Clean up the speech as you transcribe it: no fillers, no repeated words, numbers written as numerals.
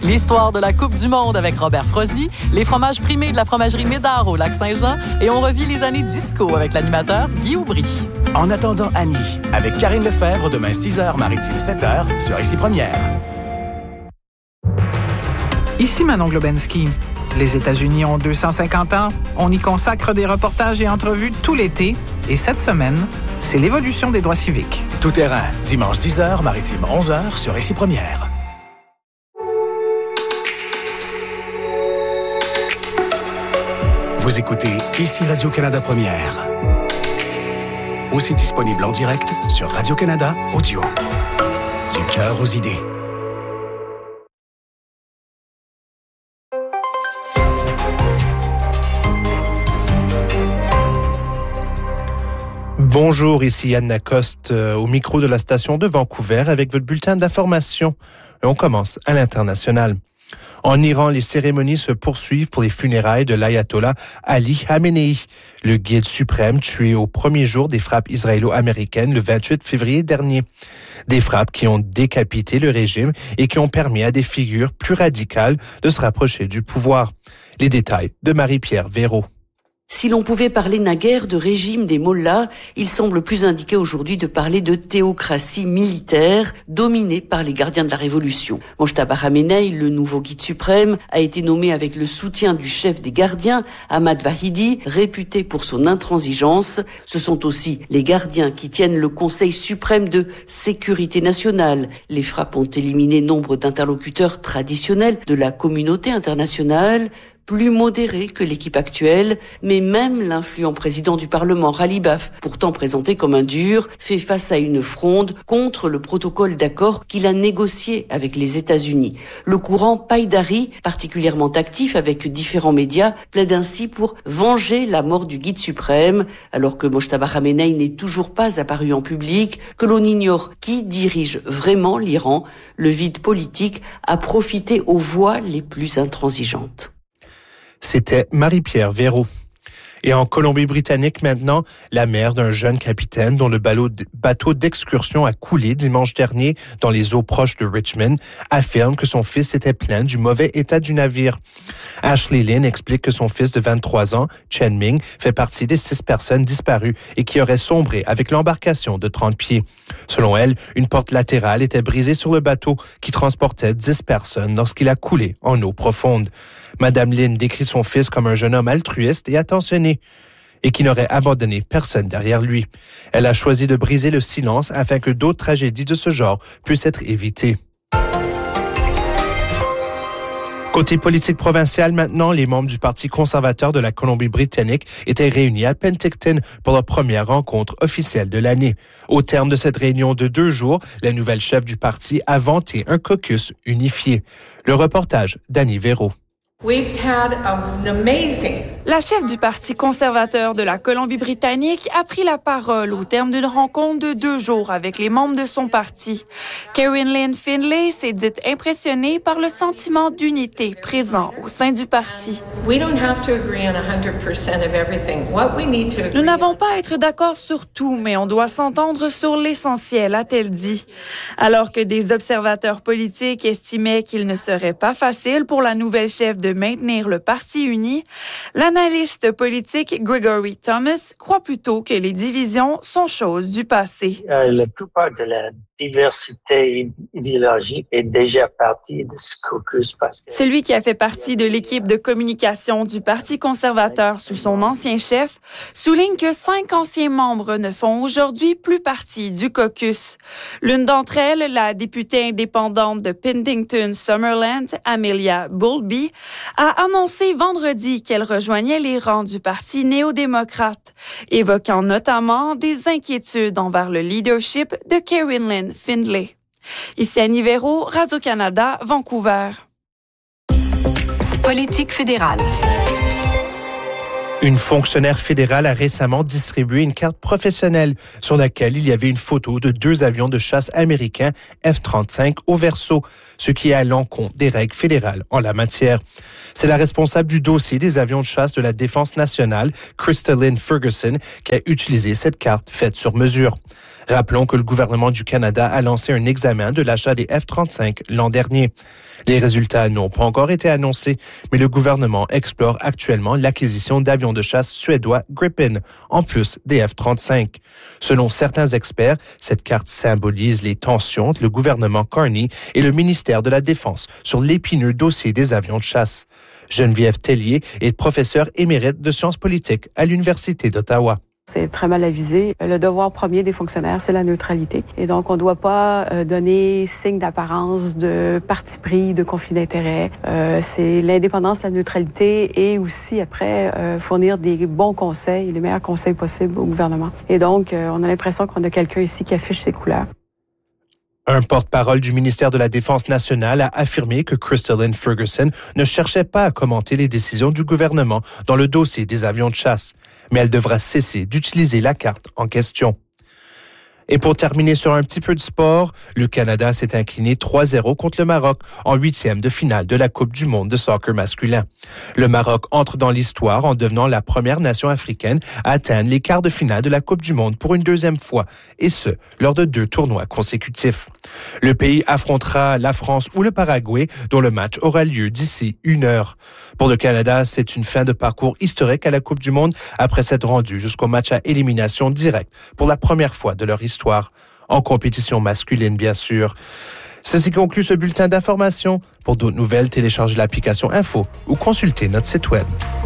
L'histoire de la Coupe du Monde avec Robert Frozy, les fromages primés de la fromagerie Médard au Lac-Saint-Jean et on revit les années disco avec l'animateur Guy Aubry. En attendant Annie, avec Karine Lefebvre, demain 6h, Maritime 7h, sur Ici Première. Ici Manon Globensky. Les États-Unis ont 250 ans. On y consacre des reportages et entrevues tout l'été. Et cette semaine, c'est l'évolution des droits civiques. Tout terrain, dimanche 10h, Maritime 11h, sur Ici Première. Vous écoutez Ici Radio-Canada Première. Aussi disponible en direct sur Radio-Canada Audio. Du cœur aux idées. Bonjour, ici Yann Lacoste au micro de la station de Vancouver avec votre bulletin d'information. On commence à l'international. En Iran, les cérémonies se poursuivent pour les funérailles de l'ayatollah Ali Khamenei, le guide suprême tué au premier jour des frappes israélo-américaines le 28 février dernier. Des frappes qui ont décapité le régime et qui ont permis à des figures plus radicales de se rapprocher du pouvoir. Les détails de Marie-Pierre Véraud. Si l'on pouvait parler naguère de régime des mollahs, il semble plus indiqué aujourd'hui de parler de théocratie militaire dominée par les gardiens de la révolution. Mojtaba Khamenei, le nouveau guide suprême, a été nommé avec le soutien du chef des gardiens, Ahmad Vahidi, réputé pour son intransigeance. Ce sont aussi les gardiens qui tiennent le Conseil suprême de sécurité nationale. Les frappes ont éliminé nombre d'interlocuteurs traditionnels de la communauté internationale, plus modéré que l'équipe actuelle, mais même l'influent président du Parlement, Ghalibaf, pourtant présenté comme un dur, fait face à une fronde contre le protocole d'accord qu'il a négocié avec les États-Unis. Le courant Païdari, particulièrement actif avec différents médias, plaide ainsi pour venger la mort du guide suprême, alors que Mojtaba Khamenei n'est toujours pas apparu en public, que l'on ignore qui dirige vraiment l'Iran. Le vide politique a profité aux voix les plus intransigeantes. C'était Marie-Pierre Véraud. Et en Colombie-Britannique maintenant, la mère d'un jeune capitaine dont le bateau d'excursion a coulé dimanche dernier dans les eaux proches de Richmond affirme que son fils était plaint du mauvais état du navire. Ashley Lynn explique que son fils de 23 ans, Chen Ming, fait partie des 6 personnes disparues et qui auraient sombré avec l'embarcation de 30 pieds. Selon elle, une porte latérale était brisée sur le bateau qui transportait 10 personnes lorsqu'il a coulé en eau profonde. Madame Lynn décrit son fils comme un jeune homme altruiste et attentionné et qui n'aurait abandonné personne derrière lui. Elle a choisi de briser le silence afin que d'autres tragédies de ce genre puissent être évitées. Côté politique provincial maintenant, les membres du Parti conservateur de la Colombie-Britannique étaient réunis à Penticton pour leur première rencontre officielle de l'année. Au terme de cette réunion de 2 jours, la nouvelle chef du parti a vanté un caucus unifié. Le reportage d'Annie Véraud. La chef du Parti conservateur de la Colombie-Britannique a pris la parole au terme d'une rencontre de 2 jours avec les membres de son parti. Karen Lynn Findlay s'est dite impressionnée par le sentiment d'unité présent au sein du parti. Nous n'avons pas à être d'accord sur tout, mais on doit s'entendre sur l'essentiel, a-t-elle dit. Alors que des observateurs politiques estimaient qu'il ne serait pas facile pour la nouvelle chef de maintenir le parti uni, l'analyste politique Gregory Thomas croit plutôt que les divisions sont chose du passé. La plupart de la diversité idéologique est déjà partie de ce caucus. Celui qui a fait partie de l'équipe de communication du Parti conservateur sous son ancien chef souligne que 5 anciens membres ne font aujourd'hui plus partie du caucus. L'une d'entre elles, la députée indépendante de Penticton-Summerland, Amelia Bowlby, a annoncé vendredi qu'elle rejoignait les rangs du Parti néo-démocrate, évoquant notamment des inquiétudes envers le leadership de Karen Lynn Findlay. Ici Annie Véraud, Radio-Canada, Vancouver. Politique fédérale. Une fonctionnaire fédérale a récemment distribué une carte professionnelle sur laquelle il y avait une photo de 2 avions de chasse américains F-35 au verso, ce qui est à l'encontre des règles fédérales en la matière. C'est la responsable du dossier des avions de chasse de la Défense nationale, Crystalline Ferguson, qui a utilisé cette carte faite sur mesure. Rappelons que le gouvernement du Canada a lancé un examen de l'achat des F-35 l'an dernier. Les résultats n'ont pas encore été annoncés, mais le gouvernement explore actuellement l'acquisition d'avions de chasse suédois Gripen, en plus des F-35. Selon certains experts, cette carte symbolise les tensions entre le gouvernement Carney et le ministère de la Défense sur l'épineux dossier des avions de chasse. Geneviève Tellier est professeure émérite de sciences politiques à l'Université d'Ottawa. C'est très mal avisé. Le devoir premier des fonctionnaires, c'est la neutralité. Et donc, on ne doit pas donner signe d'apparence, de parti pris, de conflit d'intérêt. C'est l'indépendance, la neutralité et aussi, après, fournir des bons conseils, les meilleurs conseils possibles au gouvernement. Et donc, on a l'impression qu'on a quelqu'un ici qui affiche ses couleurs. Un porte-parole du ministère de la Défense nationale a affirmé que Crystalline Ferguson ne cherchait pas à commenter les décisions du gouvernement dans le dossier des avions de chasse, mais elle devra cesser d'utiliser la carte en question. Et pour terminer sur un petit peu de sport, le Canada s'est incliné 3-0 contre le Maroc en 8e de finale de la Coupe du monde de soccer masculin. Le Maroc entre dans l'histoire en devenant la première nation africaine à atteindre les quarts de finale de la Coupe du monde pour une 2e fois, et ce, lors de 2 tournois consécutifs. Le pays affrontera la France ou le Paraguay, dont le match aura lieu d'ici 1 heure. Pour le Canada, c'est une fin de parcours historique à la Coupe du monde après s'être rendu jusqu'au match à élimination directe pour la première fois de leur histoire. En compétition masculine, bien sûr. Ceci conclut ce bulletin d'information. Pour d'autres nouvelles, téléchargez l'application Info ou consultez notre site web.